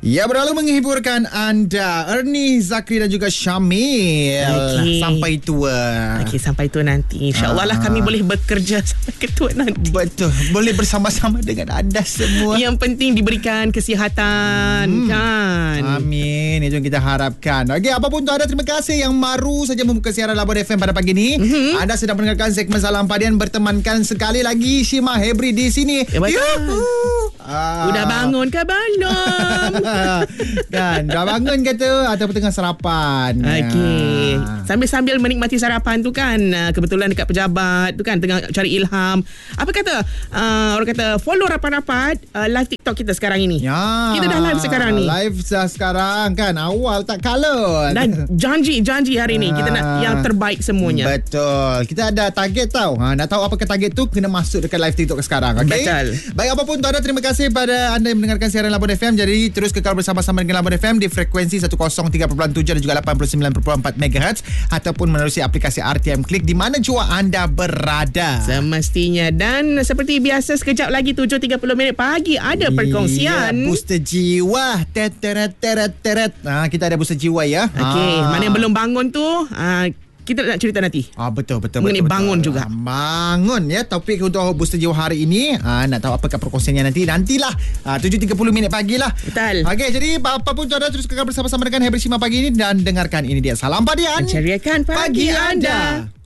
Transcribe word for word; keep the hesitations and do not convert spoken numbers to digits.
Ya, berlalu menghiburkan anda Ernie, Zakri dan juga Syamil okay. Sampai tua. Okey, sampai tua nanti InsyaAllah lah kami boleh bekerja sampai ke tua nanti. Betul, boleh bersama-sama dengan anda semua. Yang penting diberikan kesihatan hmm. kan. Amin, itu yang kita harapkan. Okey, apapun tu ada, terima kasih yang baru saja membuka siaran Labuan F M pada pagi ni. Mm-hmm. Anda sedang mendengarkan segmen Salam Padian, bertemankan sekali lagi Shima Hebri di sini. Ya, ah. Udah bangun ke belum? Kan, dah bangun kata ataupun tengah sarapan. Okey. Ya. Sambil-sambil menikmati sarapan tu kan, kebetulan dekat pejabat tu kan tengah cari ilham. Apa kata? Uh, orang kata follow rapat-rapat uh, live TikTok kita sekarang ini. Ya. Kita dah live sekarang ni. Live dah sekarang kan. Awal tak kalah. Dan janji-janji hari ni kita nak yang terbaik semuanya. Betul. Kita ada target tau. Ha, nak tahu apakah target tu, kena masuk dekat live TikTok sekarang. Okay? Betul. Baik, apapun tu ada, terima kasih pada anda yang mendengarkan siaran Labuan F M. Jadi terus kekal bersama-sama dengan Labuan F M di frekuensi seratus tiga perpuluhan tujuh dan juga lapan puluh sembilan perpuluhan empat megahertz ataupun menerusi aplikasi R T M Klik di mana jua anda berada. Semestinya. Dan seperti biasa sekejap lagi tujuh tiga puluh minit pagi ada perkongsian. Ya, booster jiwa. Teret teret teret. Ha, kita ada booster jiwa ya. Okey, ha. Mana yang belum bangun tu, ha, kita nak cerita nanti. Ah, betul betul mengenai betul. Bangun betul. juga. Bangun ya. Topik untuk booster jiwa hari ini. Ah, nak tahu apakah perkongsiannya nanti? Nantilah. Ah, tujuh tiga puluh minit pagi lah. Betul. Okey, jadi apa pun tu ada, terus kekal bersama-sama dengan Hebri Shima pagi ini dan dengarkan ini dia Salam Padian. Menceriakan pagi, pagi anda. anda.